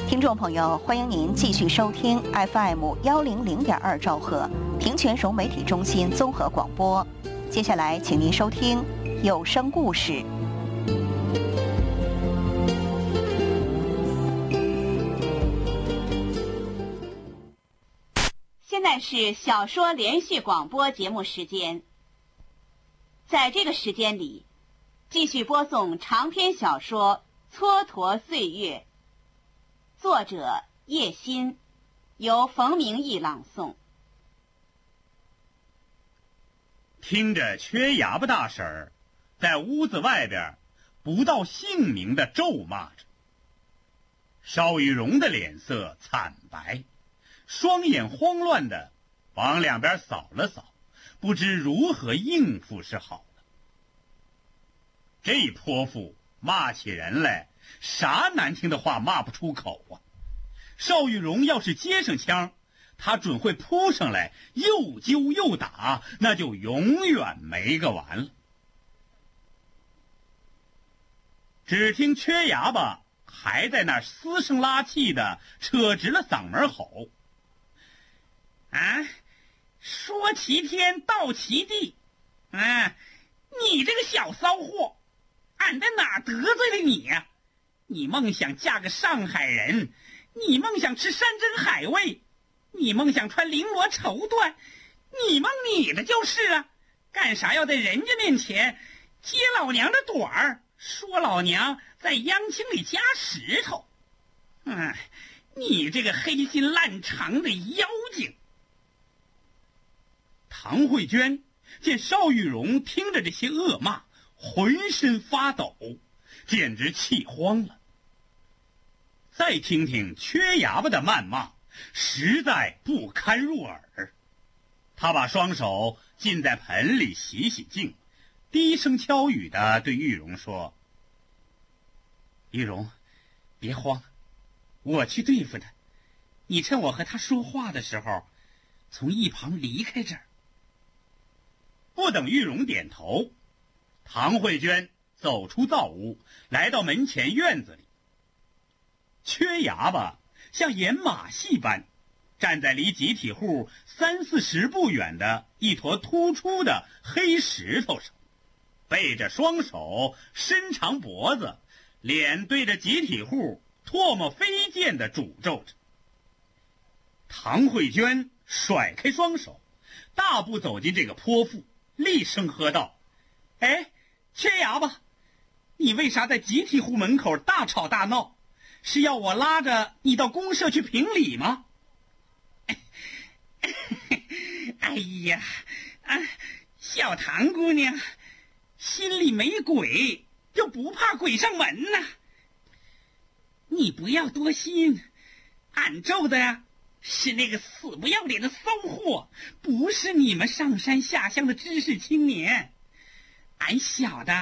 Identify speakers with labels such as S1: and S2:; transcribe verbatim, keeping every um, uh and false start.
S1: 听众朋友，欢迎您继续收听 F M 幺零零点二兆赫平泉融媒体中心综合广播。接下来，请您收听有声故事。
S2: 现在是小说连续广播节目时间。在这个时间里，继续播送长篇小说《蹉跎岁月》，作者叶欣，由冯明义朗诵。
S3: 听着缺牙巴大婶儿在屋子外边不道姓名的咒骂着，邵玉荣的脸色惨白，双眼慌乱的往两边扫了扫，不知如何应付是好了。这泼妇骂起人来啥难听的话骂不出口啊！邵玉荣要是接上枪，他准会扑上来又揪又打，那就永远没个完了。只听缺牙巴还在那嘶声拉气的扯直了嗓门吼：啊，说齐天道齐地，啊，你这个小骚货，俺在哪得罪了你呀、啊？你梦想嫁个上海人，你梦想吃山珍海味，你梦想穿绫罗绸缎，你蒙你的就是啊！干啥要在人家面前揭老娘的短儿，说老娘在央青里夹石头？哎，你这个黑心烂肠的妖精！唐慧娟见邵玉荣听着这些恶骂，浑身发抖，简直气慌了。再听听缺牙巴的谩骂，实在不堪入耳。他把双手浸在盆里洗洗净，低声悄语地对玉荣说：玉荣，别慌，我去对付他，你趁我和他说话的时候从一旁离开这儿。不等玉荣点头，唐慧娟走出灶屋，来到门前院子里。缺牙巴像演马戏般站在离集体户三四十步远的一坨突出的黑石头上，背着双手，伸长脖子，脸对着集体户，唾沫飞溅地诅咒着。唐慧娟甩开双手，大步走进这个泼妇，厉声喝道：哎，缺牙巴，你为啥在集体户门口大吵大闹？是要我拉着你到公社去评理吗？哎呀，啊，小唐姑娘心里没鬼，就不怕鬼上门呐、啊？你不要多心，俺咒的呀是那个死不要脸的骚货，不是你们上山下乡的知识青年。俺晓得